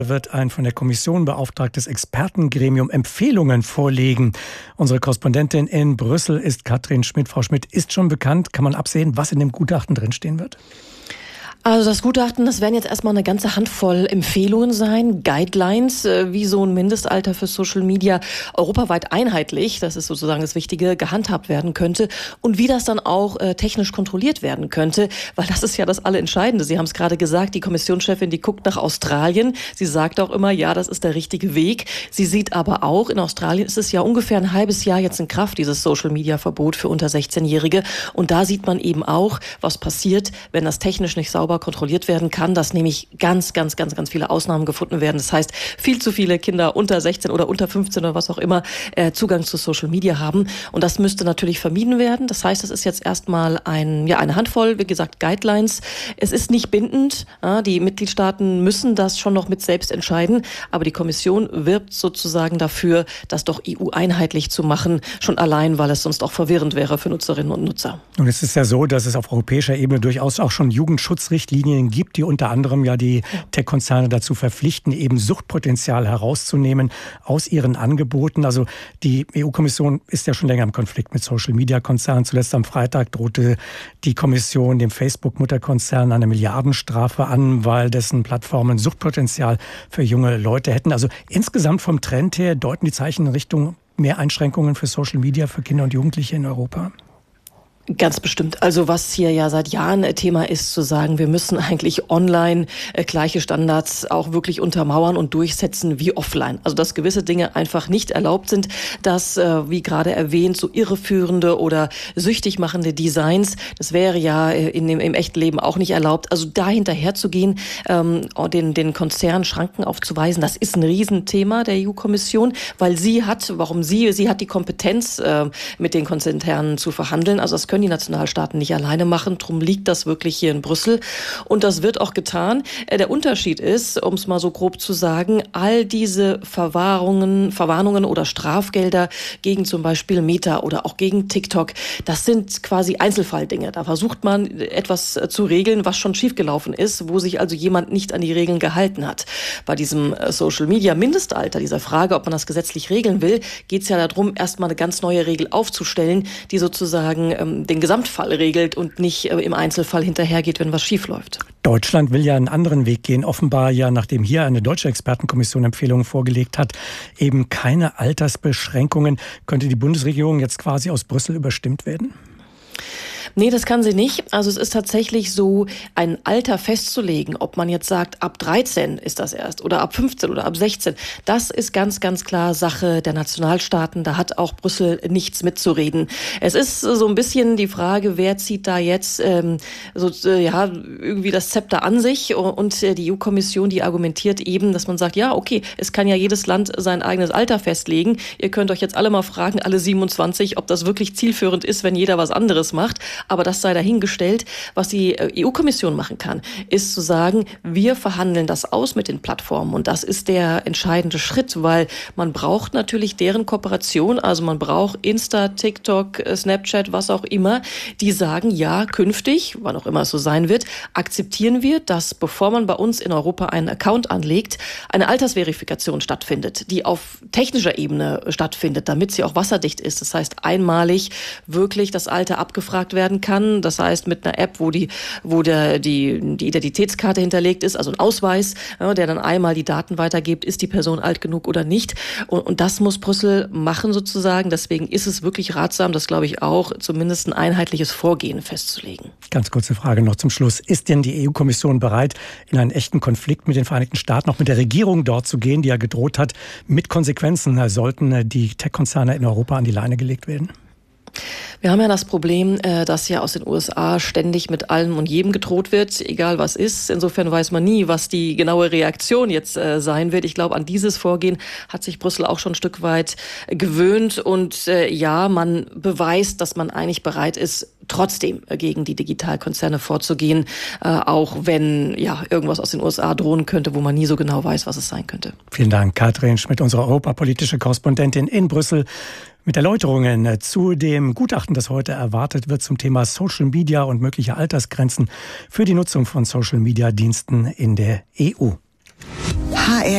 wird ein von der Kommission beauftragtes Expertengremium Empfehlungen vorlegen. Unsere Korrespondentin in Brüssel ist Katrin Schmidt. Frau Schmidt, ist schon bekannt, kann man absehen, was in dem Gutachten drinstehen wird? Also das Gutachten, das werden jetzt erstmal eine ganze Handvoll Empfehlungen sein, Guidelines, wie so ein Mindestalter für Social Media europaweit einheitlich, das ist sozusagen das Wichtige, gehandhabt werden könnte und wie das dann auch technisch kontrolliert werden könnte, weil das ist ja das Allerentscheidende. Sie haben es gerade gesagt, die Kommissionschefin, die guckt nach Australien. Sie sagt auch immer, ja, das ist der richtige Weg. Sie sieht aber auch, in Australien ist es ja ungefähr ein halbes Jahr jetzt in Kraft, dieses Social-Media-Verbot für unter 16-Jährige. Und da sieht man eben auch, was passiert, wenn das technisch nicht sauber kontrolliert werden kann, dass nämlich ganz viele Ausnahmen gefunden werden. Das heißt, viel zu viele Kinder unter 16 oder unter 15 oder was auch immer Zugang zu Social Media haben. Und das müsste natürlich vermieden werden. Das heißt, es ist jetzt erstmal eine Handvoll, wie gesagt, Guidelines. Es ist nicht bindend. Die Mitgliedstaaten müssen das schon noch mit selbst entscheiden. Aber die Kommission wirbt sozusagen dafür, das doch EU-einheitlich zu machen. Schon allein, weil es sonst auch verwirrend wäre für Nutzerinnen und Nutzer. Und es ist ja so, dass es auf europäischer Ebene durchaus auch schon Jugendschutzrichtlinien gibt, die unter anderem ja die Tech-Konzerne dazu verpflichten, eben Suchtpotenzial herauszunehmen aus ihren Angeboten. Also die EU-Kommission ist ja schon länger im Konflikt mit Social-Media-Konzernen. Zuletzt am Freitag drohte die Kommission dem Facebook-Mutterkonzern eine Milliardenstrafe an, weil dessen Plattformen Suchtpotenzial für junge Leute hätten. Also insgesamt vom Trend her deuten die Zeichen in Richtung mehr Einschränkungen für Social-Media für Kinder und Jugendliche in Europa. Ganz bestimmt. Also was hier ja seit Jahren Thema ist, zu sagen, wir müssen eigentlich online gleiche Standards auch wirklich untermauern und durchsetzen wie offline. Also dass gewisse Dinge einfach nicht erlaubt sind, dass, wie gerade erwähnt, so irreführende oder süchtig machende Designs, das wäre ja im echten Leben auch nicht erlaubt. Also da hinterher zu gehen, den Konzernen Schranken aufzuweisen, das ist ein Riesenthema der EU-Kommission, weil sie hat die Kompetenz, mit den Konzernen zu verhandeln. Also das können die Nationalstaaten nicht alleine machen. Drum liegt das wirklich hier in Brüssel. Und das wird auch getan. Der Unterschied ist, um es mal so grob zu sagen, all diese Verwarnungen oder Strafgelder gegen zum Beispiel Meta oder auch gegen TikTok, das sind quasi Einzelfalldinge. Da versucht man etwas zu regeln, was schon schiefgelaufen ist, wo sich also jemand nicht an die Regeln gehalten hat. Bei diesem Social-Media-Mindestalter, dieser Frage, ob man das gesetzlich regeln will, geht es ja darum, erstmal eine ganz neue Regel aufzustellen, die sozusagen den Gesamtfall regelt und nicht im Einzelfall hinterhergeht, wenn was schief läuft. Deutschland will ja einen anderen Weg gehen. Offenbar ja, nachdem hier eine deutsche Expertenkommission Empfehlungen vorgelegt hat, eben keine Altersbeschränkungen. Könnte die Bundesregierung jetzt quasi aus Brüssel überstimmt werden? Nee, das kann sie nicht. Also es ist tatsächlich so, ein Alter festzulegen, ob man jetzt sagt, ab 13 ist das erst oder ab 15 oder ab 16. Das ist ganz klar Sache der Nationalstaaten. Da hat auch Brüssel nichts mitzureden. Es ist so ein bisschen die Frage, wer zieht da jetzt irgendwie das Zepter an sich, und die EU-Kommission, die argumentiert eben, dass man sagt, ja, okay, es kann ja jedes Land sein eigenes Alter festlegen. Ihr könnt euch jetzt alle mal fragen, alle 27, ob das wirklich zielführend ist, wenn jeder was anderes macht. Aber das sei dahingestellt. Was die EU-Kommission machen kann, ist zu sagen, wir verhandeln das aus mit den Plattformen. Und das ist der entscheidende Schritt, weil man braucht natürlich deren Kooperation. Also man braucht Insta, TikTok, Snapchat, was auch immer, die sagen, ja, künftig, wann auch immer es so sein wird, akzeptieren wir, dass bevor man bei uns in Europa einen Account anlegt, eine Altersverifikation stattfindet, die auf technischer Ebene stattfindet, damit sie auch wasserdicht ist. Das heißt, einmalig wirklich das Alter abgefragt werden kann. Das heißt, mit einer App, wo die Identitätskarte hinterlegt ist, also ein Ausweis, der dann einmal die Daten weitergibt, ist die Person alt genug oder nicht. Und das muss Brüssel machen sozusagen. Deswegen ist es wirklich ratsam, das glaube ich auch, zumindest ein einheitliches Vorgehen festzulegen. Ganz kurze Frage noch zum Schluss. Ist denn die EU-Kommission bereit, in einen echten Konflikt mit den Vereinigten Staaten, auch mit der Regierung dort zu gehen, die ja gedroht hat, mit Konsequenzen sollten die Tech-Konzerne in Europa an die Leine gelegt werden? Wir haben ja das Problem, dass ja aus den USA ständig mit allem und jedem gedroht wird, egal was ist. Insofern weiß man nie, was die genaue Reaktion jetzt sein wird. Ich glaube, an dieses Vorgehen hat sich Brüssel auch schon ein Stück weit gewöhnt. Und man beweist, dass man eigentlich bereit ist, trotzdem gegen die Digitalkonzerne vorzugehen, auch wenn irgendwas aus den USA drohen könnte, wo man nie so genau weiß, was es sein könnte. Vielen Dank, Katrin Schmidt, unsere europapolitische Korrespondentin in Brüssel, mit Erläuterungen zu dem Gutachten, das heute erwartet wird zum Thema Social Media und mögliche Altersgrenzen für die Nutzung von Social Media Diensten in der EU.